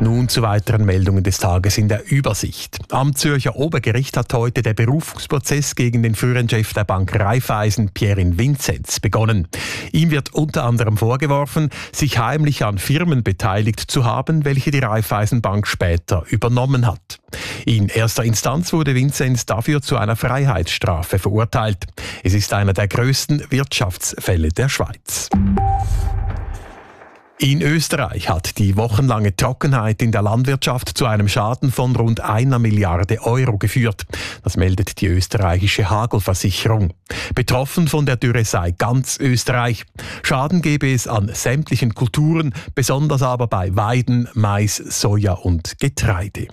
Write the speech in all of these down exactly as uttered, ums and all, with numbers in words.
Nun zu weiteren Meldungen des Tages in der Übersicht. Am Zürcher Obergericht hat heute der Berufungsprozess gegen den früheren Chef der Bank Raiffeisen, Pierin Vinzenz, begonnen. Ihm wird unter anderem vorgeworfen, sich heimlich an Firmen beteiligt zu haben, welche die Raiffeisenbank später übernommen hat. In erster Instanz wurde Vinzenz dafür zu einer Freiheitsstrafe verurteilt. Es ist einer der größten Wirtschaftsfälle der Schweiz. In Österreich hat die wochenlange Trockenheit in der Landwirtschaft zu einem Schaden von rund einer Milliarde Euro geführt. Das meldet die österreichische Hagelversicherung. Betroffen von der Dürre sei ganz Österreich. Schaden gebe es an sämtlichen Kulturen, besonders aber bei Weiden, Mais, Soja und Getreide.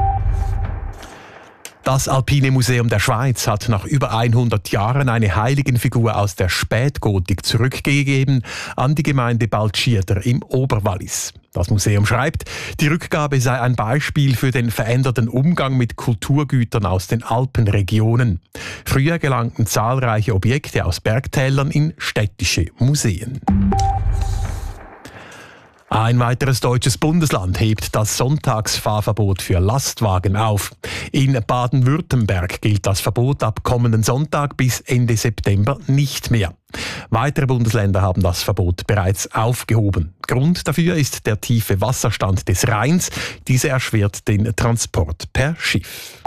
Das Alpine Museum der Schweiz hat nach über hundert Jahren eine Heiligenfigur aus der Spätgotik zurückgegeben an die Gemeinde Baltschierder im Oberwallis. Das Museum schreibt, die Rückgabe sei ein Beispiel für den veränderten Umgang mit Kulturgütern aus den Alpenregionen. Früher gelangten zahlreiche Objekte aus Bergtälern in städtische Museen. Ein weiteres deutsches Bundesland hebt das Sonntagsfahrverbot für Lastwagen auf. In Baden-Württemberg gilt das Verbot ab kommenden Sonntag bis Ende September nicht mehr. Weitere Bundesländer haben das Verbot bereits aufgehoben. Grund dafür ist der tiefe Wasserstand des Rheins. Dieser erschwert den Transport per Schiff.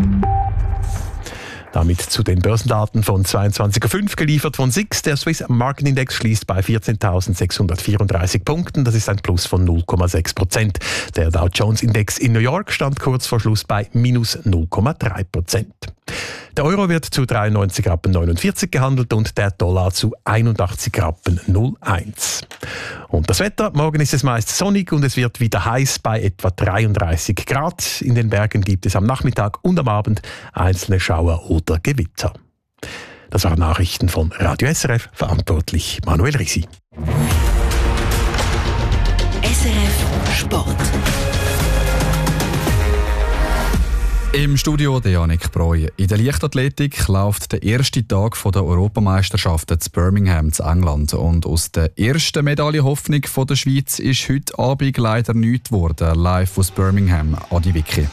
Damit zu den Börsendaten von zweiundzwanzig Uhr fünf geliefert von S I X. Der Swiss Market Index schließt bei vierzehntausendsechshundertvierunddreißig Punkten. Das ist ein Plus von null Komma sechs Prozent. Der Dow Jones Index in New York stand kurz vor Schluss bei minus null Komma drei Prozent. Der Euro wird zu dreiundneunzig Rappen neunundvierzig gehandelt und der Dollar zu einundachtzig Rappen null eins. Und das Wetter, morgen ist es meist sonnig und es wird wieder heiß bei etwa dreiunddreißig Grad. In den Bergen gibt es am Nachmittag und am Abend einzelne Schauer oder Gewitter. Das waren Nachrichten von Radio S R F, verantwortlich Manuel Risi. S R F Sport. Im Studio der Janik Breu. In der Leichtathletik läuft der erste Tag der Europameisterschaften zu Birmingham zu England. Und aus der ersten Medaillenhoffnung der Schweiz ist heute Abend leider nichts geworden. Live aus Birmingham, Adi Wicki.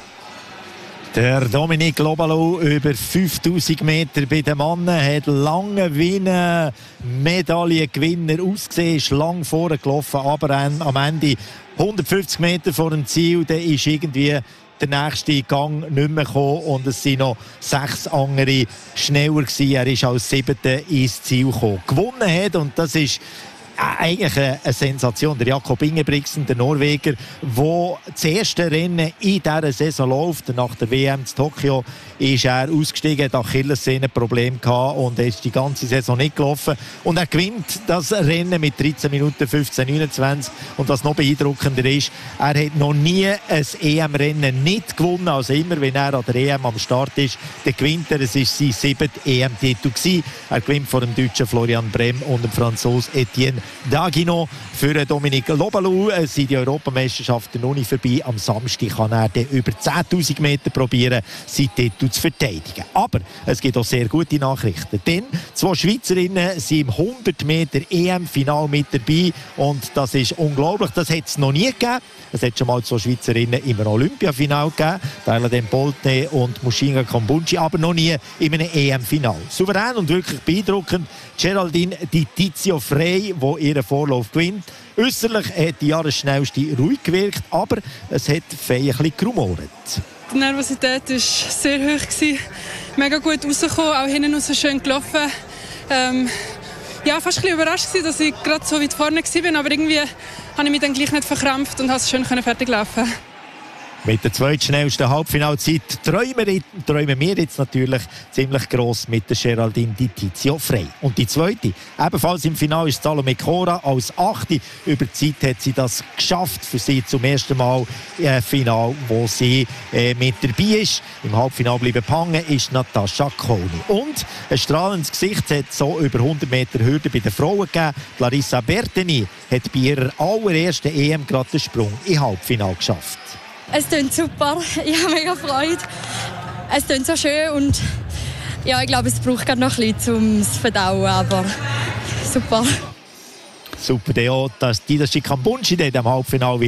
Der Dominic Lobalou über fünftausend Meter bei den Männern hat lange wie ein Medaillengewinner ausgesehen, ist lang vorne gelaufen, aber am Ende hundertfünfzig Meter vor dem Ziel, der ist irgendwie der nächste Gang nicht mehr gekommen und es sind noch sechs andere schneller gewesen. Er ist als Siebter ins Ziel gekommen. Gewonnen hat, und das ist eigentlich eine Sensation. Der Jakob Ingebrigtsen, der Norweger, der das erste Rennen in dieser Saison läuft. Nach der W M in Tokio ist er ausgestiegen, hat Achillessehnenproblem gehabt und er ist die ganze Saison nicht gelaufen. Und er gewinnt das Rennen mit dreizehn Minuten fünfzehn neunundzwanzig. Und was noch beeindruckender ist, er hat noch nie ein E M-Rennen nicht gewonnen. Also immer, wenn er an der E M am Start ist, dann gewinnt er. Es war sein siebter E M-Titel gewesen. Er gewinnt vor dem Deutschen Florian Brem und dem Franzosen Etienne Daguino. Für Dominic Lobalou sind die Europameisterschaften noch nicht vorbei. Am Samstag kann er dann über zehntausend Meter probieren, seinen Titel zu verteidigen. Aber es gibt auch sehr gute Nachrichten. Denn zwei Schweizerinnen sind im hundert Meter E M-Final mit dabei. Und das ist unglaublich. Das hat es noch nie gegeben. Es hat schon mal zwei Schweizerinnen im Olympiafinal gegeben. Darla Dempolte und Mushinga Kambunchi. Aber noch nie in einem E M-Final. Souverän und wirklich beeindruckend. Geraldine Di Tizio Frey, die ihren Vorlauf gewinnt. Äußerlich hat die Jahresschnellste ruhig gewirkt, aber es hat Fei ein bisschen gerumort. Die Nervosität war sehr hoch. Mega gut rausgekommen, auch hinten raus schön gelaufen. Ähm, ja, fast ein bisschen überrascht, dass ich gerade so weit vorne war, aber irgendwie habe ich mich dann gleich nicht verkrampft und konnte schön fertig laufen. Mit der zweitschnellsten Halbfinalzeit träumen wir, träumen wir jetzt natürlich ziemlich gross mit der Geraldine Di Tizio Frey. Und die zweite, ebenfalls im Finale, ist Salome Cora. Als Achte über die Zeit hat sie das geschafft. Für sie zum ersten Mal im Finale, wo sie äh, mit dabei ist. Im Halbfinale bleiben hängen ist Natascha Koni. Und ein strahlendes Gesicht hat so über hundert Meter Hürde bei den Frauen gegeben. Larissa Berteni hat bei ihrer allerersten E M gerade den Sprung im Halbfinale geschafft. Es klingt super, ich habe mega Freude. Es klingt so schön und ja, ich glaube, es braucht gerade noch ein bisschen, um es zu verdauen, aber super. Super, der Didashi Kambunchi, der im Halbfinale